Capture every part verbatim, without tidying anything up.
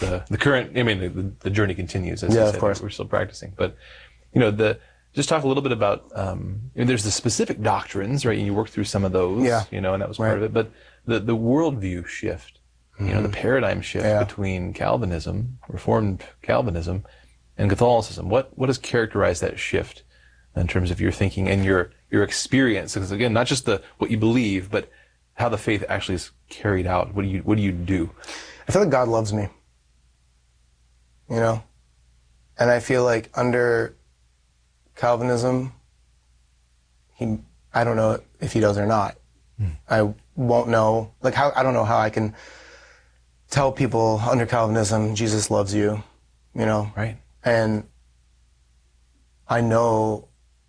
the, the current, I mean, the, the journey continues, as yeah, you said, of course. we're still practicing. But, you know, the, just talk a little bit about, um, I mean, there's the specific doctrines, right? And you work through some of those, yeah. you know, and that was right. part of it. But the, the worldview shift, mm-hmm. you know, the paradigm shift yeah. between Calvinism, Reformed Calvinism, and Catholicism. What, what has characterized that shift in terms of your thinking and your, your experience? Because again, not just the, what you believe, but how the faith actually is carried out. What do you, what do you do? I feel like God loves me, you know, and I feel like under Calvinism, he, I don't know if he does or not. Mm. I won't know, like how, I don't know how I can tell people under Calvinism, Jesus loves you, you know? Right. And I know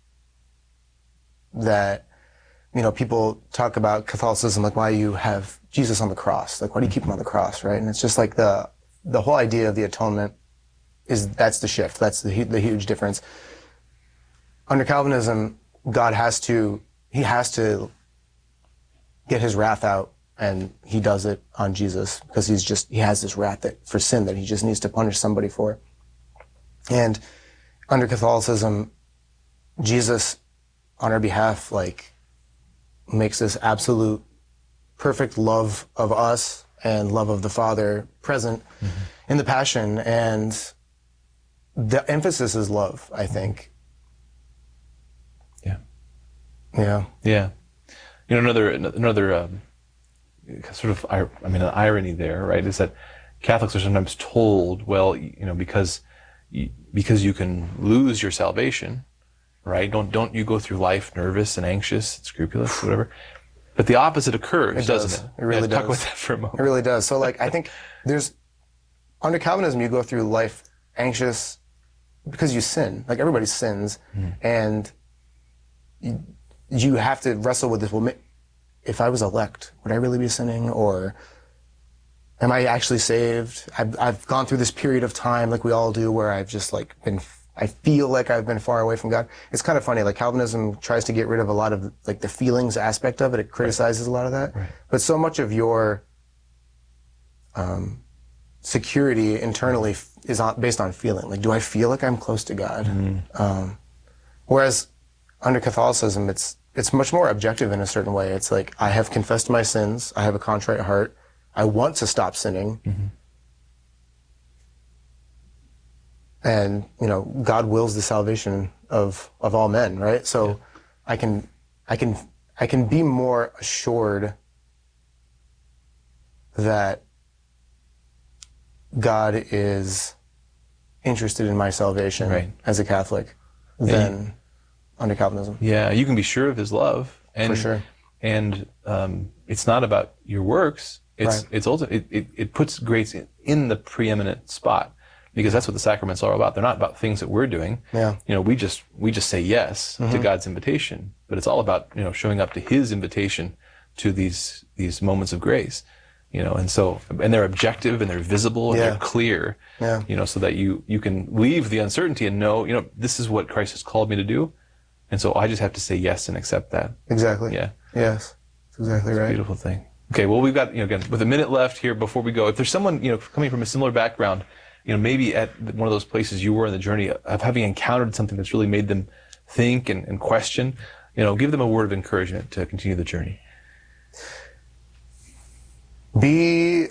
that, you know, people talk about Catholicism, like why you have Jesus on the cross, like why do you keep him on the cross, right? And it's just like the, the whole idea of the atonement is, that's the shift, that's the, the huge difference. Under Calvinism, God has to, he has to get his wrath out, and he does it on Jesus because he's just, he has this wrath that, for sin that he just needs to punish somebody for. And under Catholicism, Jesus, on our behalf, like, makes this absolute perfect love of us and love of the Father present mm-hmm. in the Passion, and the emphasis is love, I think. Yeah. Yeah. Yeah. You know, another, another, um, sort of, I mean, an irony there, right, is that Catholics are sometimes told, well, you know, because, because you can lose your salvation, right? Don't, don't you go through life nervous and anxious, and scrupulous, whatever. But the opposite occurs, it doesn't does. it? It really yeah, does. Talk about that for a moment. It really does. So, like, I think there's, under Calvinism, you go through life anxious because you sin. Like, everybody sins. Mm. And you, you have to wrestle with this, well, if I was elect, would I really be sinning? Or am I actually saved? I've, I've gone through this period of time, like we all do, where I've just, like, been, I feel like I've been far away from God. It's kind of funny, like, Calvinism tries to get rid of a lot of, like, the feelings aspect of it. It criticizes right. a lot of that. Right. But so much of your um, security internally f- is on, based on feeling. Like, do I feel like I'm close to God? Mm. Um, whereas under Catholicism, it's it's much more objective in a certain way. It's like, I have confessed my sins. I have a contrite heart. I want to stop sinning. Mm-hmm. And, you know, God wills the salvation of, of all men, right? So yeah. I can, I can, I can be more assured that God is interested in my salvation right. as a Catholic than you, under Calvinism. Yeah, you can be sure of his love. And, For sure. And um, it's not about your works. It's, right. it's ulti- it, it, it puts grace in, in the preeminent spot. Because that's what the sacraments are about. They're not about things that we're doing. Yeah. You know, we just we just say yes mm-hmm. to God's invitation, but it's all about, you know, showing up to His invitation to these these moments of grace. You know, and so and they're objective and they're visible and yeah. they're clear. Yeah. You know, so that you you can leave the uncertainty and know, you know, this is what Christ has called me to do, and so I just have to say yes and accept that. Exactly. Yeah. Yes. That's exactly it's right. A beautiful thing. Okay. Well, we've got, you know, again, with a minute left here before we go, if there's someone, you know, coming from a similar background, you know, maybe at one of those places you were in the journey of having encountered something that's really made them think and, and question, you know, give them a word of encouragement to continue the journey. Be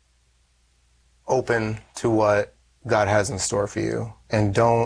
open to what God has in store for you, and don't,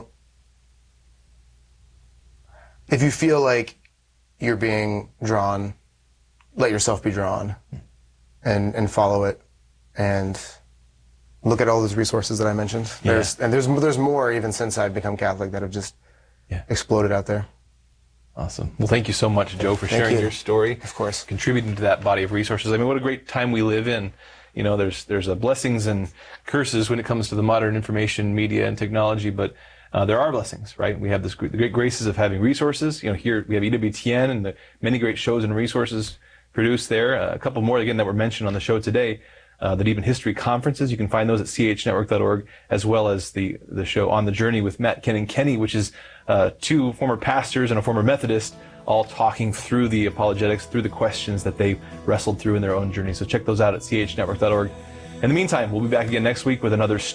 if you feel like you're being drawn, let yourself be drawn and, and follow it, and look at all those resources that I mentioned. Yeah. There's, and there's there's more even since I've become Catholic that have just yeah. exploded out there. Awesome. Well, thank you so much, Joe, for thank sharing you. your story. Of course. Contributing to that body of resources. I mean, what a great time we live in. You know, there's there's uh, blessings and curses when it comes to the modern information, media, and technology, but uh, there are blessings, right? We have this the great graces of having resources. You know, here we have E W T N and the many great shows and resources produced there. Uh, a couple more, again, that were mentioned on the show today. Uh, that even history conferences, you can find those at c h network dot org, as well as the, the show On the Journey with Matt, Ken, and Kenny, which is uh, two former pastors and a former Methodist, all talking through the apologetics, through the questions that they wrestled through in their own journey. So check those out at c h network dot org. In the meantime, we'll be back again next week with another